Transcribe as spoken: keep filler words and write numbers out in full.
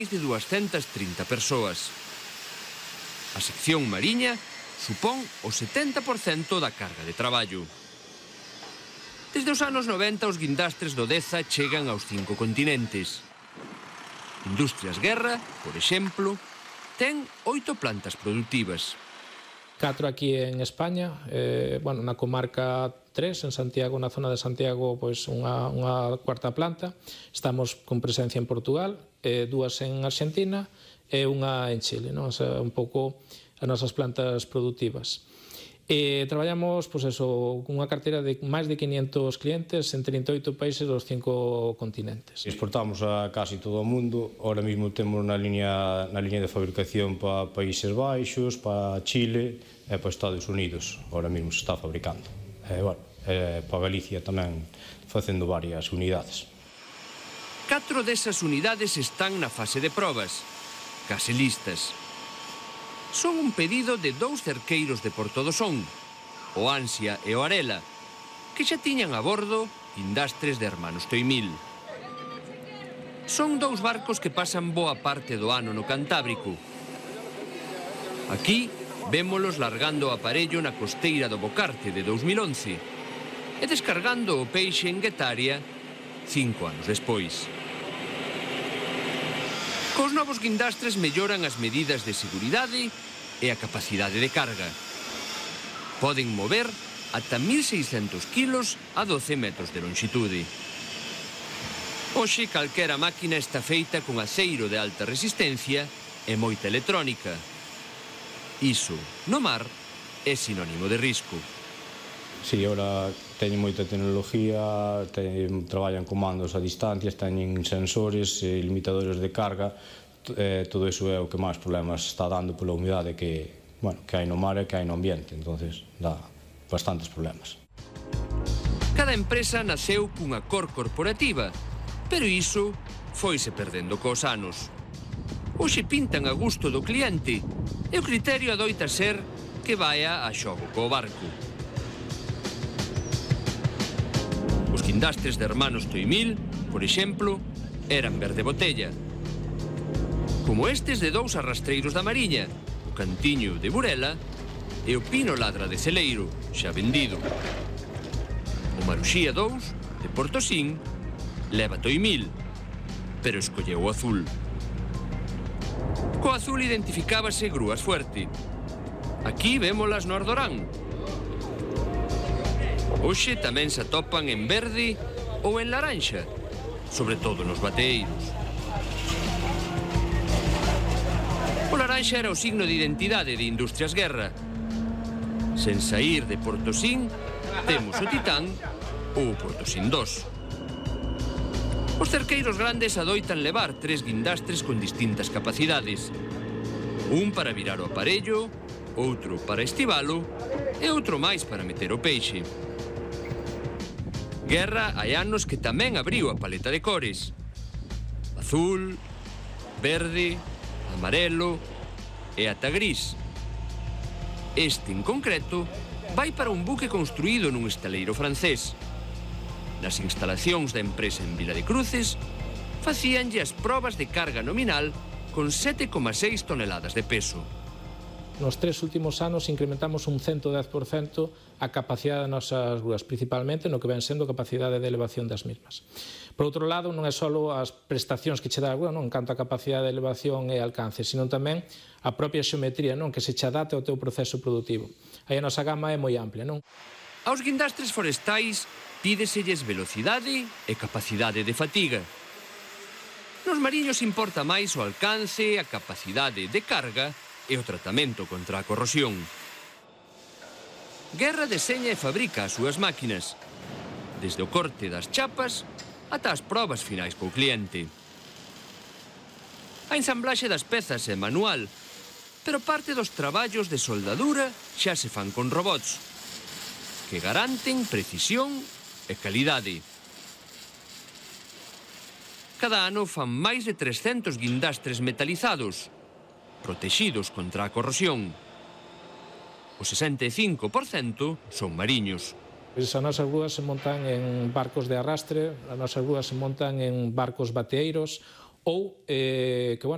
de dúascentas trinta persoas. A sección mariña supón o setenta por cento da carga de traballo. Desde os anos noventa os guindastres do Deza chegan aos cinco continentes. Industrias Guerra, por exemplo, ten oito plantas productivas. Catro aquí en España, eh, bueno, na comarca tres, en Santiago, na zona de Santiago, pois unha, unha cuarta planta. Estamos con presencia en Portugal, eh, dúas en Argentina e unha en Chile, non? O sea, un pouco as nosas plantas productivas. E traballamos, pois eso, unha carteira de máis de quinientos clientes en trinta e oito países dos cinco continentes. Exportamos a casi todo o mundo. Ahora mesmo temos na liña, na liña de fabricación para Países Baixos, para Chile e para Estados Unidos. Ahora mesmo se está fabricando. E, bueno, e para Galicia tamén facendo varias unidades. Catro desas unidades están na fase de probas, case listas. Son un pedido de dous cerqueiros de Porto do Son, o Ansia e o Arela, que xa tiñan a bordo guindastres de Hermanos Toimil. Son dous barcos que pasan boa parte do ano no Cantábrico. Aquí vémolos largando o aparello na costeira do Bocarte de dous mil once e descargando o peixe en Guetaria cinco anos despois. Cos novos guindastres melloran as medidas de seguridade e a capacidade de carga. Poden mover ata mil seiscentos kilos a doce metros de longitude. Hoxe, calquera máquina está feita con aceiro de alta resistencia e moita electrónica. Iso, no mar, é sinónimo de risco. Si, ora teñen moita tecnología, teñen, traballan comandos a distancias, teñen sensores e limitadores de carga. Eh, todo iso é o que máis problemas está dando pola humidade que, bueno, que hai no mar e que hai no ambiente, entonces dá bastantes problemas. Cada empresa naceu cunha cor corporativa, pero iso foise perdendo cos anos. Hoxe pintan a gusto do cliente e o criterio adoita ser que vaia a xogo co barco. Os guindastres de Hermanos Toimil, por exemplo, eran verde botella. Como estes de dous arrastreiros da Mariña, o Cantiño de Burela e o Pino Ladra de Celeiro, xa vendido. O Maruxía dous, de Portosín, leva Toimil, pero escolleu o azul. Co azul identificábase Grúas Fuerte. Aquí vémolas no Ardorán. Hoxe tamén se atopan en verde ou en laranxa, sobre todo nos bateeiros. O laranxa era o signo de identidade de Industrias Guerra. Sen saír de Portosín, temos o Titán ou o Portosín dos. Os cerqueiros grandes adoitan levar tres guindastres con distintas capacidades. Un para virar o aparello, outro para estivalo e outro máis para meter o peixe. Guerra hai anos que tamén abriu a paleta de cores. Azul, verde, amarelo e ata gris. Este, en concreto, vai para un buque construído nun estaleiro francés. Nas instalacións da empresa en Vila de Cruces, facíanlle as probas de carga nominal con sete coma seis toneladas de peso. Nos tres últimos anos incrementamos un ciento dez por cento a capacidade das nosas grúas, principalmente no que ven sendo a capacidade de elevación das mesmas. Por outro lado, non é só as prestacións que che dá a grúa, non, en canto a capacidade de elevación e alcance, sino tamén a propia xeometría, non, que se che adapte ao teu proceso productivo. Aí a nosa gama é moi amplia, non? Aos guindastres forestais pídeselles velocidade e capacidade de fatiga. Nos mariños importa máis o alcance, a capacidade de carga e o tratamento contra a corrosión. Guerra deseña e fabrica as súas máquinas, desde o corte das chapas ata as probas finais co cliente. A ensamblaxe das pezas é manual, pero parte dos traballos de soldadura xa se fan con robots, que garanten precisión e calidade. Cada ano fan máis de trescentos guindastres metalizados, protexidos contra a corrosión. O sesenta e cinco por cento son mariños. As nosas grúas se montan en barcos de arrastre, as nosas grúas se montan en barcos bateeiros ou, eh, que, bueno,